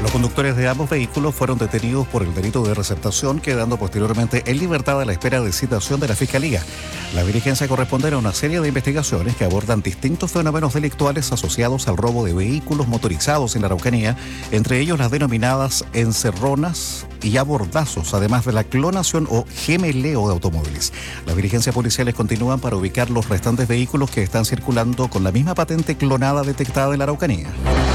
Los conductores de ambos vehículos fueron detenidos por el delito de receptación, quedando posteriormente en libertad a la espera de citación de la Fiscalía. La diligencia corresponde a una serie de investigaciones que abordan distintos fenómenos delictuales asociados al robo de vehículos motorizados en la Araucanía, entre ellos las denominadas encerronas y abordazos, además de la clonación o gemeleo de automóviles. Las diligencias policiales continúan para ubicar los restantes vehículos que están circulando con la misma patente clonada detectada en la Araucanía.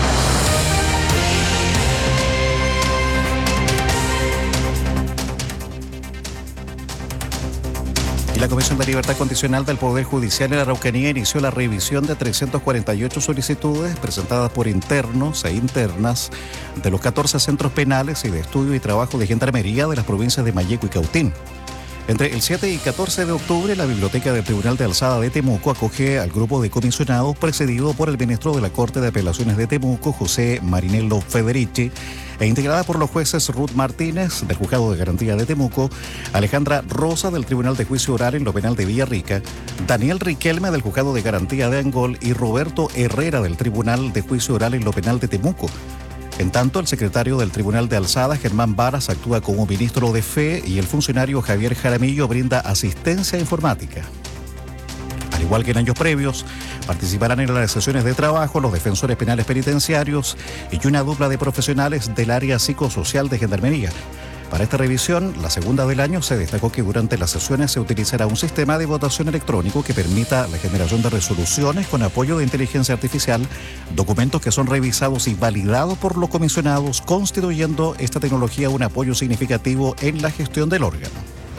La Comisión de Libertad Condicional del Poder Judicial en la Araucanía inició la revisión de 348 solicitudes presentadas por internos e internas de los 14 centros penales y de estudio y trabajo de Gendarmería de las provincias de Malleco y Cautín. Entre el 7 y 14 de octubre, la Biblioteca del Tribunal de Alzada de Temuco acoge al grupo de comisionados presidido por el ministro de la Corte de Apelaciones de Temuco, José Marinello Federici, e integrada por los jueces Ruth Martínez, del Juzgado de Garantía de Temuco, Alejandra Rosa, del Tribunal de Juicio Oral en lo Penal de Villarrica, Daniel Riquelme, del Juzgado de Garantía de Angol, y Roberto Herrera, del Tribunal de Juicio Oral en lo Penal de Temuco. En tanto, el secretario del Tribunal de Alzada, Germán Varas, actúa como ministro de Fe y el funcionario Javier Jaramillo brinda asistencia informática. Al igual que en años previos, participarán en las sesiones de trabajo los defensores penales penitenciarios y una dupla de profesionales del área psicosocial de Gendarmería. Para esta revisión, la segunda del año, se destacó que durante las sesiones se utilizará un sistema de votación electrónico que permita la generación de resoluciones con apoyo de inteligencia artificial, documentos que son revisados y validados por los comisionados, constituyendo esta tecnología un apoyo significativo en la gestión del órgano.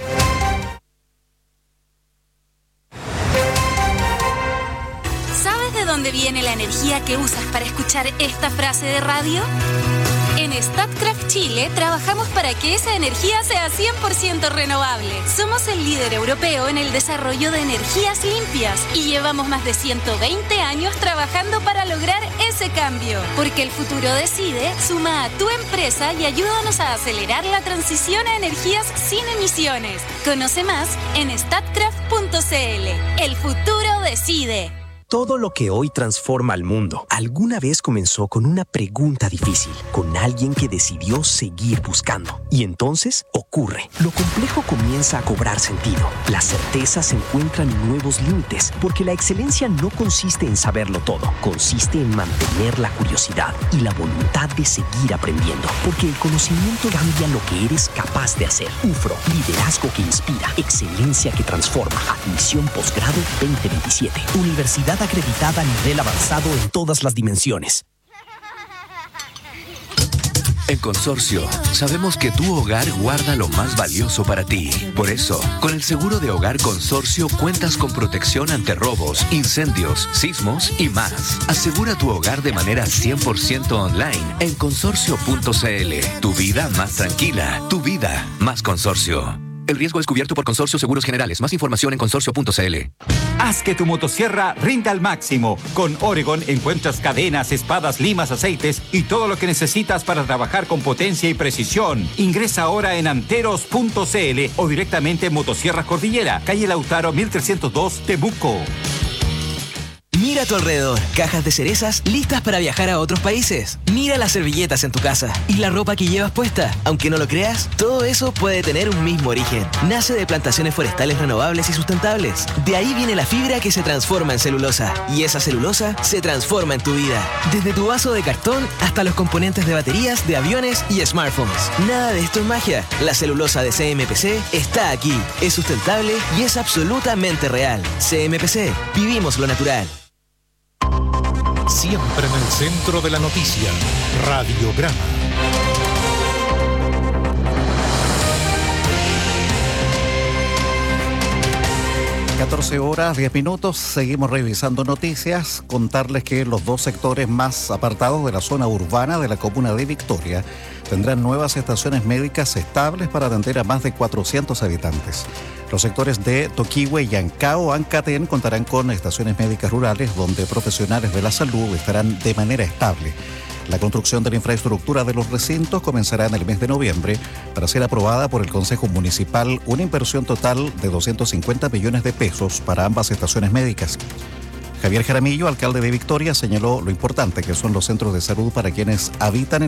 ¿Sabes de dónde viene la energía que usas para escuchar esta frase de radio? En Statkraft Chile trabajamos para que esa energía sea 100% renovable. Somos el líder europeo en el desarrollo de energías limpias y llevamos más de 120 años trabajando para lograr ese cambio. Porque el futuro decide, suma a tu empresa y ayúdanos a acelerar la transición a energías sin emisiones. Conoce más en statkraft.cl. El futuro decide. Todo lo que hoy transforma al mundo alguna vez comenzó con una pregunta difícil, con alguien que decidió seguir buscando. Y entonces ocurre. Lo complejo comienza a cobrar sentido. Las certezas encuentran nuevos límites, porque la excelencia no consiste en saberlo todo. Consiste en mantener la curiosidad y la voluntad de seguir aprendiendo, porque el conocimiento cambia lo que eres capaz de hacer. UFRO, liderazgo que inspira, excelencia que transforma. Admisión posgrado 2027. Universidad acreditada a nivel avanzado en todas las dimensiones. En Consorcio, sabemos que tu hogar guarda lo más valioso para ti. Por eso, con el seguro de hogar Consorcio cuentas con protección ante robos, incendios, sismos y más. Asegura tu hogar de manera 100% online en consorcio.cl. Tu vida más tranquila, tu vida más Consorcio. El riesgo es cubierto por Consorcio Seguros Generales. Más información en consorcio.cl. Haz que tu motosierra rinda al máximo. Con Oregon encuentras cadenas, espadas, limas, aceites y todo lo que necesitas para trabajar con potencia y precisión. Ingresa ahora en anteros.cl o directamente en Motosierras Cordillera, calle Lautaro 1302, Temuco. Mira a tu alrededor, cajas de cerezas listas para viajar a otros países. Mira las servilletas en tu casa y la ropa que llevas puesta. Aunque no lo creas, todo eso puede tener un mismo origen. Nace de plantaciones forestales renovables y sustentables. De ahí viene la fibra que se transforma en celulosa. Y esa celulosa se transforma en tu vida. Desde tu vaso de cartón hasta los componentes de baterías, de aviones y smartphones. Nada de esto es magia. La celulosa de CMPC está aquí. Es sustentable y es absolutamente real. CMPC, vivimos lo natural. Siempre en el centro de la noticia, Radiograma. 14:10. Seguimos revisando noticias. Contarles que los dos sectores más apartados de la zona urbana de la comuna de Victoria tendrán nuevas estaciones médicas estables para atender a más de 400 habitantes. Los sectores de Toquihue, Yancao, Ancatén contarán con estaciones médicas rurales donde profesionales de la salud estarán de manera estable. La construcción de la infraestructura de los recintos comenzará en el mes de noviembre para ser aprobada por el Consejo Municipal, una inversión total de 250 millones de pesos para ambas estaciones médicas. Javier Jaramillo, alcalde de Victoria, señaló lo importante que son los centros de salud para quienes habitan en